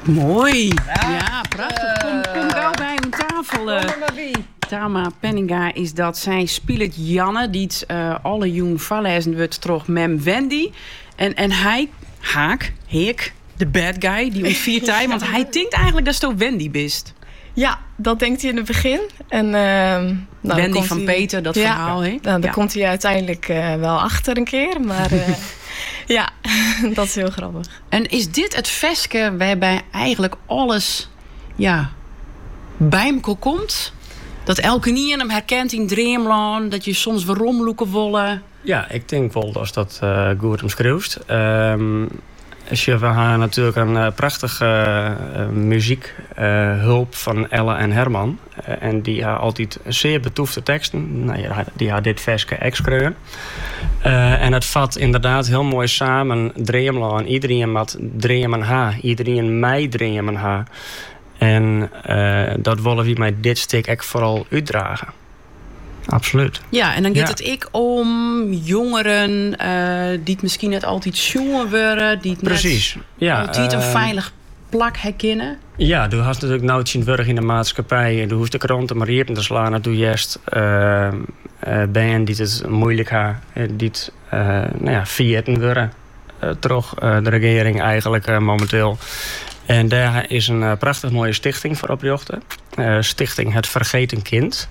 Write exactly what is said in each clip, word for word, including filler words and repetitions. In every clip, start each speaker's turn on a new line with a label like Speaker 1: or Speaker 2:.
Speaker 1: Mooi. Ja, ja prachtig. Kom, kom wel bij een tafel. Uh, Tama Penninga is dat. Zij speelt Janne, die het uh, alle jong vallezen wordt terug mem Wendy. En, en hij, Haak, Heek, de bad guy, die ontviert hij. Want hij denkt eigenlijk dat het ook Wendy bist.
Speaker 2: Ja, dat denkt hij in het begin. En, uh, nou,
Speaker 1: Wendy van
Speaker 2: hij...
Speaker 1: Peter, dat
Speaker 2: ja,
Speaker 1: verhaal. Hè?
Speaker 2: Nou, daar
Speaker 1: ja.
Speaker 2: komt hij uiteindelijk uh, wel achter een keer. Maar uh, ja, dat is heel grappig.
Speaker 1: En is dit het veske waarbij eigenlijk alles ja, bij elkaar komt? Dat elke niet hem herkent in Dreamland, dat je soms waarom loeken willen.
Speaker 3: Ja, ik denk wel dat dat uh, goed omschreeuwt. Um, je we hebben natuurlijk een uh, prachtige uh, muziekhulp uh, van Elle en Herman. Uh, en die hebben altijd zeer betoefde teksten. Nou, ja, die hebben dit verske excreuen. Uh, en het vat inderdaad heel mooi samen. Dreamland, iedereen met dreamen ha, iedereen mij dreamen ha. En uh, dat willen we met dit stuk echt vooral uitdragen. Absoluut.
Speaker 1: Ja, en dan gaat
Speaker 3: ja.
Speaker 1: het ik om jongeren uh, die het misschien net altijd jongen worden, die het
Speaker 3: Precies.
Speaker 1: net
Speaker 3: ja,
Speaker 1: altijd een
Speaker 3: uh,
Speaker 1: veilig plak herkennen.
Speaker 3: Ja, du hast natuurlijk nooit zien werk in de maatschappij. En du hoeft de kranten maar riepen te slaan. Dat doe je eerst uh, uh, ben die het moeilijk ha, die het uh, nou ja, vierten worden. Uh, toch uh, de regering eigenlijk uh, momenteel. En daar is een uh, prachtig mooie stichting voor opgericht. Uh, stichting Het Vergeten Kind.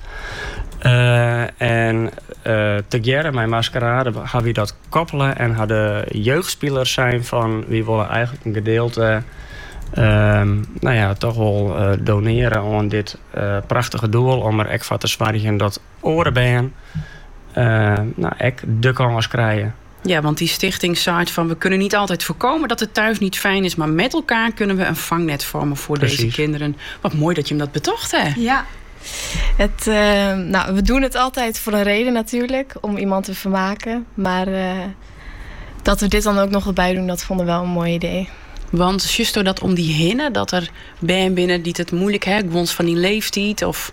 Speaker 3: Uh, en uh, together mijn maskerade hebben we dat koppelen en hadden jeugdspelers zijn van wie willen eigenlijk een gedeelte uh, nou ja, toch wel uh, doneren aan dit uh, prachtige doel om er echt van te zwaardigen dat oren ben uh, nou ik de kans krijgen.
Speaker 1: Ja, want die stichting zei van we kunnen niet altijd voorkomen dat het thuis niet fijn is, maar met elkaar kunnen we een vangnet vormen voor Precies. deze kinderen. Wat mooi dat je hem dat betocht, hè?
Speaker 2: Ja. Het, uh, nou, we doen het altijd voor een reden natuurlijk, om iemand te vermaken. Maar uh, dat we dit dan ook nog wat bij doen, dat vonden we wel een mooi idee.
Speaker 1: Want juist dat om die hinnen, dat er ben binnen die het moeilijk hebben, gewoon van die leeftijd of...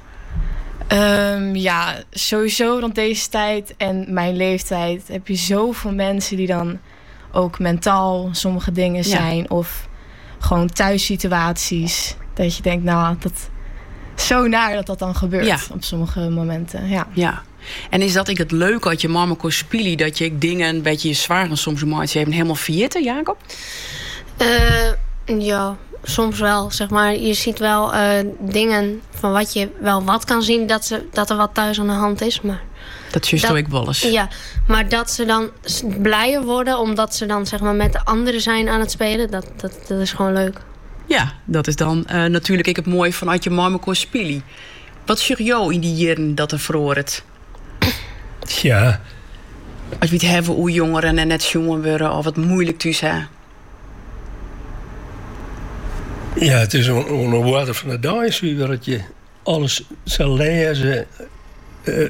Speaker 2: Um, ja, sowieso rond deze tijd en mijn leeftijd heb je zoveel mensen die dan ook mentaal sommige dingen zijn. Ja. Of gewoon thuissituaties. Dat je denkt, nou, dat zo naar dat dat dan gebeurt ja. op sommige momenten. Ja.
Speaker 1: ja. En is dat ik het leuk had je mama kon spelen, dat je dingen een beetje zwaar en soms een je hebt helemaal vergeten, Jacob?
Speaker 4: Uh, ja. Soms wel, zeg maar. Je ziet wel uh, dingen van wat je wel wat kan zien, dat, ze, dat er wat thuis aan de hand is. Maar
Speaker 1: dat is juist ook wel eens.
Speaker 4: Ja, maar dat ze dan blijer worden, omdat ze dan zeg maar met de anderen zijn aan het spelen, dat, dat, dat is gewoon leuk.
Speaker 1: Ja, dat is dan uh, natuurlijk ik het mooie van uit je mama kon spelen. Wat zeg jou in die jaren dat er verhoort?
Speaker 5: Ja.
Speaker 1: Als we het hebben hoe jongeren en net jongen worden of wat moeilijk thuis hè?
Speaker 5: Ja, het is een, een woorden van de dag, dat je alles zal lezen. Uh,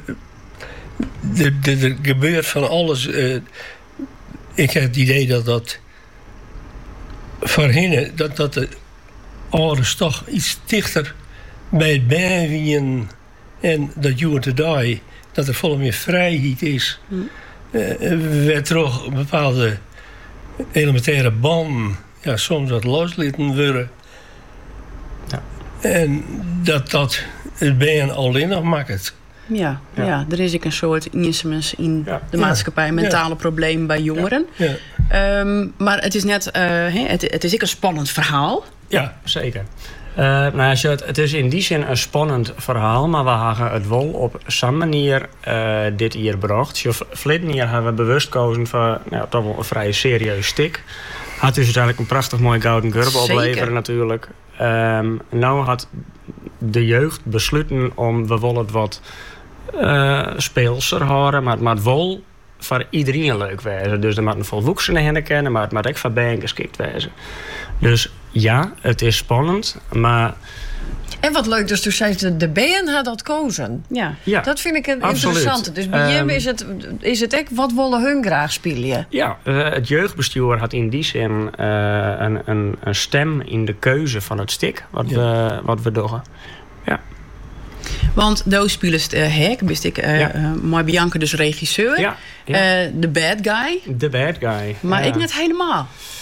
Speaker 5: er gebeurt van alles. Uh, ik heb het idee dat dat voor hen, dat, dat de ouders toch iets dichter bij het bijwien en dat jongen te die, dat er vol meer vrijheid is. Mm. Uh, we toch een bepaalde elementaire band, ja, soms wat loslaten worden. En dat dat het ben alleen nog maakt.
Speaker 1: Ja, ja. ja, er is ook een soort inziens in ja. de maatschappij, ja. mentale ja. problemen bij jongeren. Ja. Ja. Um, maar het is net, uh, he, het, het is ook een spannend verhaal.
Speaker 3: Ja, zeker. Uh, nou, het, het is in die zin een spannend verhaal, maar we hebben het wel op zo'n manier uh, dit hier gebracht. Verleden jaar hebben we bewust gekozen voor nou, toch wel een vrij serieus stuk. Had dus uiteindelijk een prachtig mooi gouden gurbe opleveren natuurlijk. Um, nou had de jeugd besloten om we willen het wat uh, speelser houden, maar het moet wel voor iedereen leuk wezen. Dus er moet een volwassenen heen kennen, maar het moet ook voor bijen geschikt wezen. Dus ja, het is spannend, maar...
Speaker 6: En wat leuk, dus toen zei ze, de B N had dat kozen.
Speaker 1: Ja.
Speaker 3: ja,
Speaker 6: dat vind ik een
Speaker 3: absoluut.
Speaker 6: interessante. Dus bij hem um, is het, is het echt, wat willen hun graag spelen?
Speaker 3: Ja, uh, het jeugdbestuur had in die zin uh, een, een, een stem in de keuze van het stuk, wat, ja. we, wat we doen. Ja.
Speaker 1: Want Doos spelers uh, Hek, wist ik, uh, ja. uh, maar Bianca dus regisseur.
Speaker 3: Ja. Ja.
Speaker 1: Uh, the bad guy.
Speaker 3: The bad guy.
Speaker 1: Maar
Speaker 3: ja.
Speaker 1: ik net helemaal.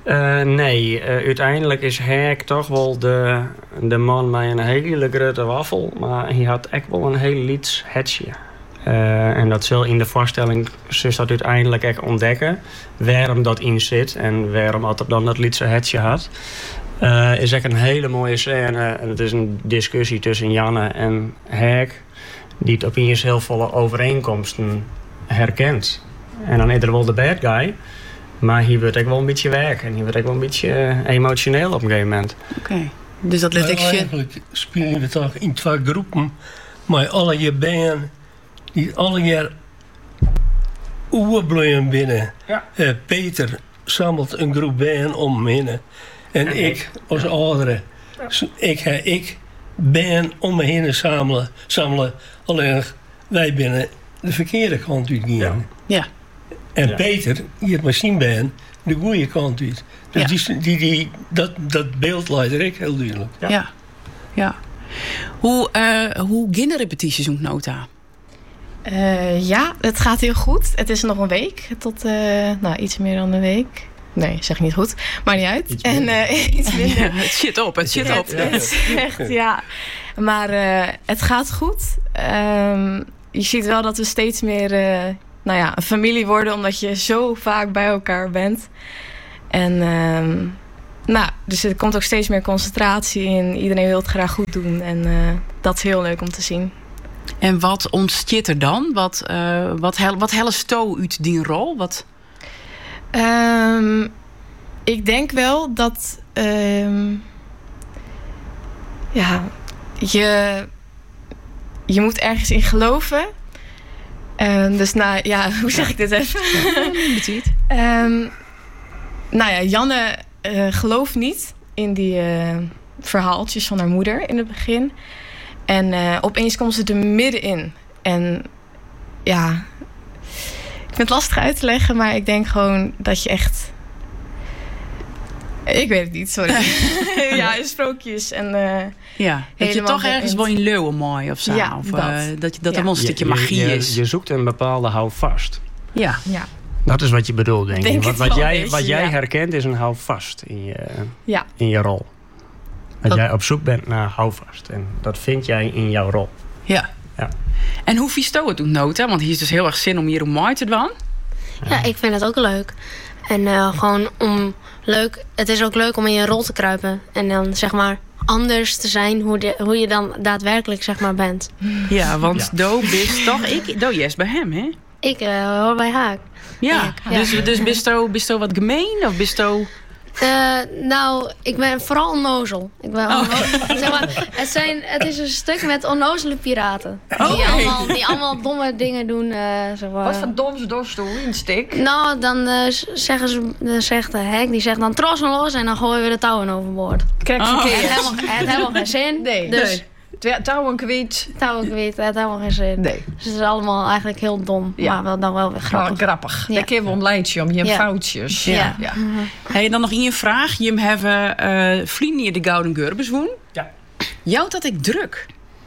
Speaker 3: Uh, nee, uh, uiteindelijk is Herk toch wel de, de man met een hele grote waffel. Maar hij had echt wel een heel lieds hetje. Uh, en dat zal in de voorstelling dus dat uiteindelijk echt ontdekken waarom dat in zit en waarom altijd dan dat liedse hetje had. Uh, is echt een hele mooie scène. En het is een discussie tussen Janne en Herk, die het opeens heel volle overeenkomsten herkent. En dan is er wel de bad guy, maar hier wordt ook wel een beetje werk en hier wordt ook wel een beetje uh, emotioneel op een gegeven moment.
Speaker 1: Oké, okay. Dus dat let ik shit.
Speaker 5: Eigenlijk spelen we toch in twee groepen, maar alle je benen die alle jaar oerbloeien binnen. Ja. Uh, Peter zamelt een groep benen om me heen. En, en ik, ik als ja. oudere, ja. ik ga ik ben om me heen samelen, samelen. Alleen wij binnen de verkeerde kant uit gaan.
Speaker 1: Ja. Ja.
Speaker 5: En
Speaker 3: ja.
Speaker 5: Peter, die het machine ben, de goede kant uit. Dus ja. die, die, die, dat, dat beeld leidt er ik heel duidelijk.
Speaker 1: Ja. ja. ja. Hoe, uh, hoe ging de repetities ook nota?
Speaker 2: Uh, ja, het gaat heel goed. Het is nog een week tot uh, nou, iets meer dan een week. Nee, zeg niet goed. Maakt niet uit.
Speaker 3: Iets
Speaker 2: en uh, iets minder.
Speaker 1: Ja, het shit op, het shit op.
Speaker 2: Ja, het is echt, ja. Maar uh, het gaat goed. Um, je ziet wel dat we steeds meer uh, nou ja, een familie worden, omdat je zo vaak bij elkaar bent. En um, nou, dus er komt ook steeds meer concentratie in. Iedereen wil het graag goed doen. En uh, dat is heel leuk om te zien.
Speaker 1: En wat ontstiet er dan? Wat, uh, wat, hel, wat helle sto uit die rol? Wat...
Speaker 2: Um, ik denk wel dat um, ja, je, je moet ergens in geloven. Um, dus nou ja, hoe zeg ik dit even? um, nou ja, Janne uh, gelooft niet in die uh, verhaaltjes van haar moeder in het begin. En uh, opeens komt ze er middenin. En ja, ik vind het lastig uit te leggen, maar ik denk gewoon dat je echt... Ik weet het niet, sorry. ja, sprookjes en uh,
Speaker 1: ja, dat je toch ergens wel in leeuwen mooi of zo.
Speaker 2: Ja,
Speaker 1: of,
Speaker 2: dat.
Speaker 1: Uh, dat, je, dat
Speaker 2: ja.
Speaker 1: er wel een stukje magie
Speaker 3: je, je,
Speaker 1: is.
Speaker 3: Je zoekt een bepaalde houvast.
Speaker 1: Ja.
Speaker 2: ja.
Speaker 3: Dat is wat je bedoelt, denk ik.
Speaker 2: Denk
Speaker 3: wat wat jij,
Speaker 2: beetje,
Speaker 3: wat jij
Speaker 2: ja.
Speaker 3: herkent is een houvast in je,
Speaker 2: ja.
Speaker 3: in je rol. Dat, dat jij op zoek bent naar houvast. En dat vind jij in jouw rol.
Speaker 1: Ja.
Speaker 3: ja.
Speaker 1: En hoe vies het doet nota? Want hier is dus heel erg zin om hier om mooi te doen.
Speaker 4: Ja, ja, ik vind het ook leuk. En uh, gewoon om leuk... Het is ook leuk om in je rol te kruipen. En dan zeg maar anders te zijn hoe, de, hoe je dan daadwerkelijk zeg maar bent.
Speaker 1: Ja, want ja. Do bist toch... Ik, Do yes bij hem, hè?
Speaker 4: Ik uh, hoor bij Haak.
Speaker 1: Ja, ja. dus, dus bist Do, bist Do wat gemeen? Of bist Do...
Speaker 4: Uh, nou, ik ben vooral onnozel. Ik ben oh. onnozel. Zeg maar, het, zijn, het is een stuk met onnozele piraten.
Speaker 1: Oh,
Speaker 4: die,
Speaker 1: okay.
Speaker 4: allemaal, die allemaal domme dingen doen. Uh, zeg maar.
Speaker 6: Wat voor doms dorst je in stik?
Speaker 4: Nou, dan uh, zeggen ze, dan zegt de hek, die zegt dan tros en los en dan gooien we de touwen overboord.
Speaker 6: Kijk,
Speaker 1: oh.
Speaker 4: Het heeft helemaal, helemaal geen zin.
Speaker 6: Nee,
Speaker 4: dus,
Speaker 6: nee. Touwen kwijt.
Speaker 4: Touwen kwijt, het heeft helemaal geen zin.
Speaker 6: Nee.
Speaker 4: Dus het is allemaal eigenlijk heel dom,
Speaker 6: ja.
Speaker 4: maar wel, dan wel weer grappig.
Speaker 6: Nou, grappig.
Speaker 4: Ja.
Speaker 6: Daar kunnen we een lijntje om je
Speaker 4: ja.
Speaker 6: foutjes.
Speaker 4: Ja.
Speaker 6: Ja. Ja.
Speaker 4: Mm-hmm.
Speaker 1: Hey, dan nog één vraag. Je hebben uh, vrienden hier de Gouden Gurbes woen.
Speaker 3: Ja.
Speaker 1: Jou dat ik druk?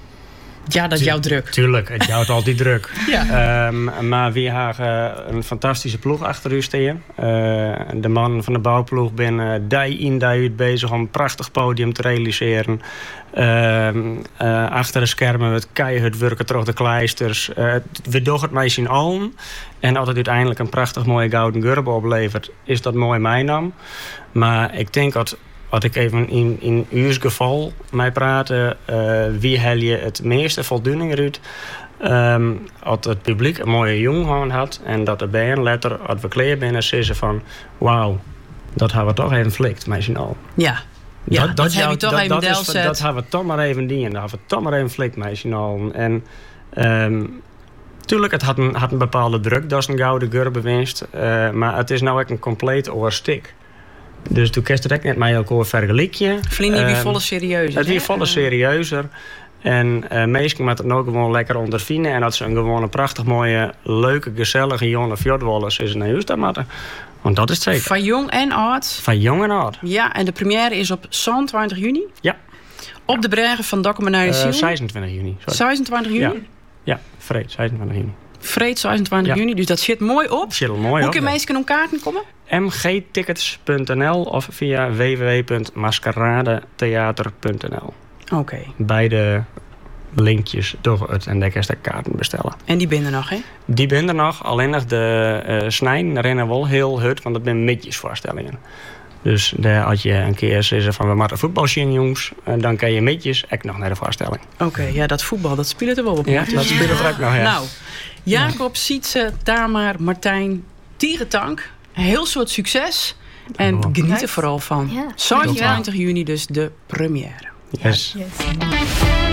Speaker 1: Ja, dat is jouw druk.
Speaker 3: Tuurlijk, het jouwt altijd druk.
Speaker 1: Ja.
Speaker 3: Um, maar we hebben een fantastische ploeg achter u staan. Uh, de man van de bouwploeg ben uh, dag in dag uit bezig om een prachtig podium te realiseren. Uh, uh, achter de schermen met keihard werken terug de kleisters. Uh, we doen het met z'n allen. En als het uiteindelijk een prachtig mooie Gouden Gurbe oplevert, is dat mooi mijn naam. Maar ik denk dat... Wat ik even in, in uw geval mij praten, uh, wie hel je het meeste voldoening uit? Um, als het publiek een mooie jongen had en dat de band letter, als we kleer binnen, zeggen van wauw, dat hebben we toch even flikt, mij z'n al.
Speaker 1: Ja, ja, dat, dat, jou, toch dat, even
Speaker 3: dat, is, dat hebben we toch maar even die en dat hebben we toch maar even flikt, mij z'n al. En um, tuurlijk, het had een, had een bepaalde druk, dat is een Gouden Gurbe winst, uh, maar het is nou ook een compleet oorstik. Dus toen kerst het net met elkaar vergelijken.
Speaker 1: Vrienden, wie
Speaker 3: um,
Speaker 1: volle serieuzer.
Speaker 3: Het wie volle serieuzer. En uh, meestal moet het ook gewoon lekker ondervinden. En dat ze een gewoon een prachtig mooie, leuke, gezellige jonge fjordwallers is naar huis moeten. Want dat is het zeker.
Speaker 1: Van jong en oud.
Speaker 3: Van jong en oud.
Speaker 1: Ja, en de première is op zesentwintig juni.
Speaker 3: Ja.
Speaker 1: Op de bergen van Documentaire Ziel.
Speaker 3: Uh, zesentwintig juni. Sorry.
Speaker 1: zesentwintig juni?
Speaker 3: Ja, ja vrede, zesentwintig juni.
Speaker 1: Vreed zesentwintig
Speaker 3: Ja.
Speaker 1: juni, dus dat zit mooi op.
Speaker 3: Zit er mooi
Speaker 1: Hoe
Speaker 3: op.
Speaker 1: kunnen mensen om kaarten komen?
Speaker 3: m g tickets punt n l of via w w w punt maskeradetheater punt n l.
Speaker 1: Oké. Okay.
Speaker 3: Beide linkjes door het en daar kun je kaarten bestellen.
Speaker 1: En die binnen nog, hè?
Speaker 3: Die ben er nog. Alleen nog de uh, snijden, daar rennen wel heel hut, want dat zijn midjesvoorstellingen. Dus daar had je een keer zeggen van we moeten voetbal zien, jongens. En dan kan je midjes echt nog naar de voorstelling.
Speaker 1: Oké, okay, ja, dat voetbal, dat speelt er wel op.
Speaker 3: Ja, dat speelt er ook nog, ja.
Speaker 1: Nou, Jacob, Sietse, Tamar, Martijn, Tierentank. Heel soort succes. En
Speaker 3: oh.
Speaker 1: geniet er vooral van.
Speaker 4: Ja.
Speaker 1: zevenentwintig juni dus de première.
Speaker 3: Yes.
Speaker 2: Yes.